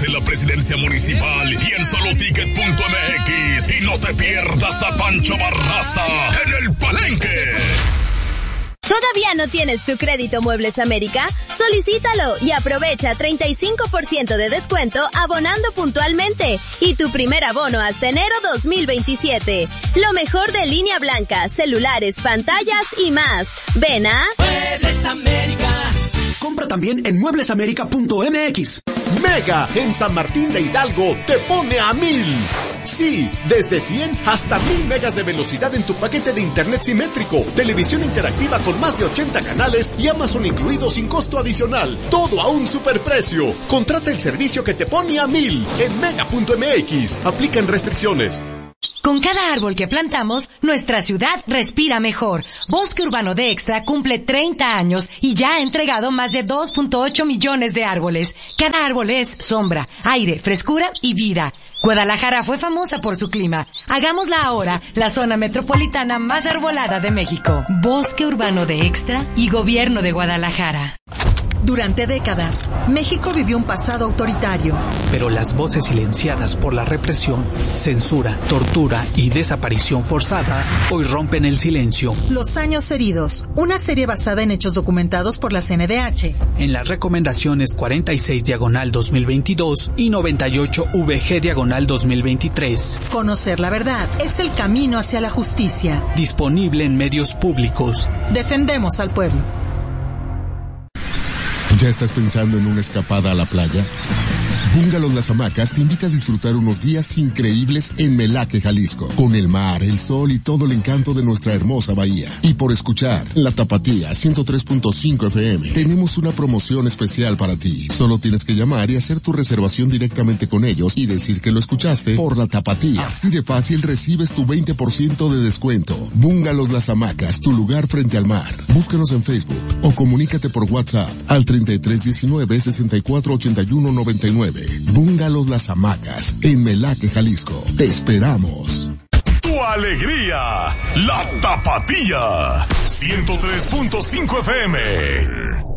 de la presidencia municipal y en soloticket.mx. Y no te pierdas a Pancho Barraza en el Palenque. ¿Todavía no tienes tu crédito Muebles América? Solicítalo y aprovecha 35% de descuento abonando puntualmente y tu primer abono hasta enero 2027. Lo mejor de línea blanca, celulares, pantallas y más. Ven a Muebles América. Compra también en mueblesamerica.mx. Mega en San Martín de Hidalgo te pone a 1000. Sí, desde 100 hasta 1000 megas de velocidad en tu paquete de internet simétrico, televisión interactiva con más de 80 canales y Amazon incluido sin costo adicional. Todo a un superprecio. Contrata el servicio que te pone a 1000 en mega.mx. Aplican restricciones. Con cada árbol que plantamos, nuestra ciudad respira mejor. Bosque Urbano de Extra cumple 30 años y ya ha entregado más de 2.8 millones de árboles. Cada árbol es sombra, aire, frescura y vida. Guadalajara fue famosa por su clima. Hagámosla ahora la zona metropolitana más arbolada de México. Bosque Urbano de Extra y Gobierno de Guadalajara. Durante décadas, México vivió un pasado autoritario. Pero las voces silenciadas por la represión, censura, tortura y desaparición forzada hoy rompen el silencio. Los años heridos, una serie basada en hechos documentados por la CNDH. En las recomendaciones 46/2022 y 98/VG/2023. Conocer la verdad es el camino hacia la justicia. Disponible en medios públicos. Defendemos al pueblo. ¿Ya estás pensando en una escapada a la playa? Bungalows Las Hamacas te invita a disfrutar unos días increíbles en Melaque, Jalisco, con el mar, el sol y todo el encanto de nuestra hermosa bahía. Y por escuchar La Tapatía 103.5 FM, tenemos una promoción especial para ti. Solo tienes que llamar y hacer tu reservación directamente con ellos y decir que lo escuchaste por La Tapatía. Así de fácil recibes tu 20% de descuento. Bungalows Las Hamacas, tu lugar frente al mar. Búscanos en Facebook o comunícate por WhatsApp al 3319-648199. Bungalows Las Hamacas, en Melaque, Jalisco. Te esperamos. Tu alegría, La Tapatía, 103.5 FM.